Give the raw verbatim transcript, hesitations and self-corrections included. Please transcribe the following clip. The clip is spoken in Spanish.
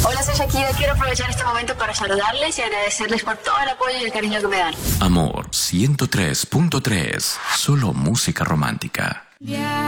Hola, soy Shakira. Quiero aprovechar este momento para saludarles y agradecerles por todo el apoyo y el cariño que me dan. Amor ciento tres punto tres. Solo música romántica.